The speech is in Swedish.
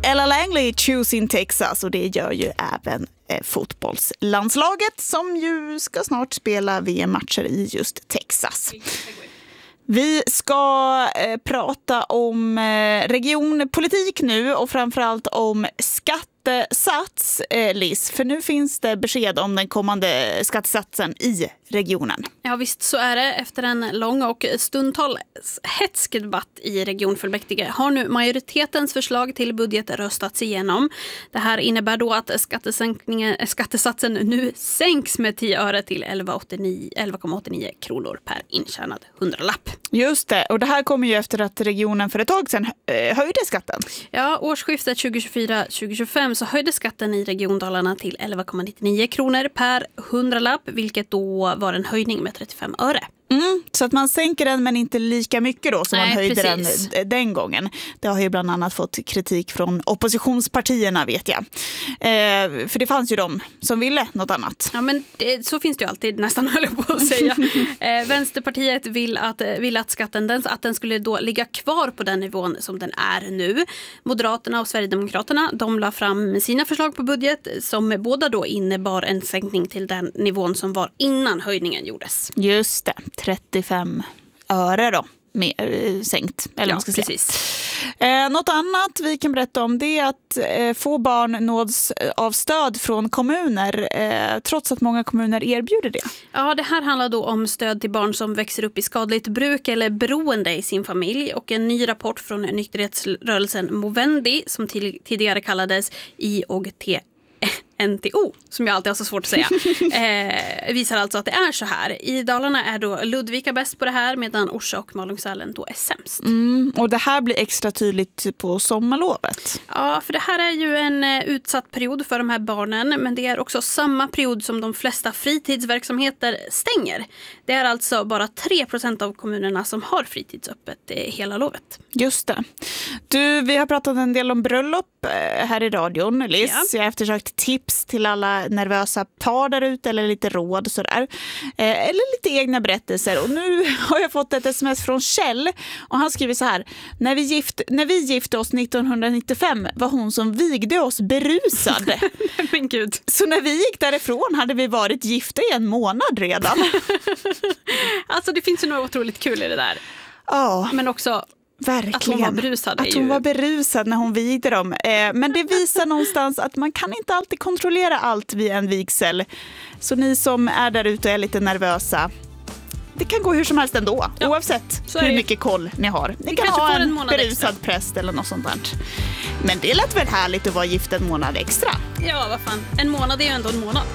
Ella Langley choosing Texas, och det gör ju även fotbollslandslaget som ju ska snart spela VM-matcher i just Texas. Vi ska prata om regionpolitik nu och framförallt om skattesats, Liz. För nu finns det besked om den kommande skattesatsen i regionen. Ja visst, så är det. Efter en lång och stundtals hätsk debatt i regionfullmäktige har nu majoritetens förslag till budget röstats igenom. Det här innebär då att skattesatsen nu sänks med 10 öre till 11,89 kronor per intjänad 100-lapp. Just det, och det här kommer ju efter att regionen för ett tag sedan höjde skatten. Ja, årsskiftet 2024-2025 så höjde skatten i regiondalarna till 11,99 kronor per 100-lapp, vilket då var en höjning med 35 öre. Så att man sänker den men inte lika mycket då som man höjde den gången. Det har ju bland annat fått kritik från oppositionspartierna, vet jag. För det fanns ju de som ville något annat. Ja, men så finns det ju alltid, nästan höll jag på att säga. Vänsterpartiet vill att skatten att den skulle då ligga kvar på den nivån som den är nu. Moderaterna och Sverigedemokraterna, de la fram sina förslag på budget som båda då innebar en sänkning till den nivån som var innan höjningen gjordes. Just det. 35 öre då, sänkt. Eller ja, precis. Något annat vi kan berätta om det är att få barn nås av stöd från kommuner, trots att många kommuner erbjuder det. Ja, det här handlar då om stöd till barn som växer upp i skadligt bruk eller beroende i sin familj. Och en ny rapport från nykterhetsrörelsen Movendi, som tidigare kallades NTO, som jag alltid har så svårt att säga, visar alltså att det är så här. I Dalarna är då Ludvika bäst på det här, medan Orsa och Malungsälven då är sämst. Och det här blir extra tydligt på sommarlovet. Ja, för det här är ju en utsatt period för de här barnen, men det är också samma period som de flesta fritidsverksamheter stänger. Det är alltså bara 3% av kommunerna som har fritidsöppet hela lovet. Just det. Du, vi har pratat en del om bröllop här i radion, Liz. Ja. Jag har eftersökt tips till alla nervösa par där ute, eller lite råd sådär. Eller lite egna berättelser. Och nu har jag fått ett sms från Kjell, och han skriver så här: När vi gifte oss 1995 var hon som vigde oss berusad. Men gud. Så när vi gick därifrån hade vi varit gifta i 1 månad redan. Alltså det finns ju något otroligt kul i det där. Ja. Men också verkligen. Att hon var berusad. Att hon var berusad när hon vigde dem. Men det visar någonstans att man kan inte alltid kontrollera allt vid en vigsel. Så ni som är där ute och är lite nervösa, det kan gå hur som helst ändå. Ja. Oavsett hur mycket koll ni har. Ni kan ha en berusad extra präst eller något sånt där. Men det lät väl härligt att vara gift 1 månad extra? Ja, vad fan. 1 månad är ju ändå 1 månad.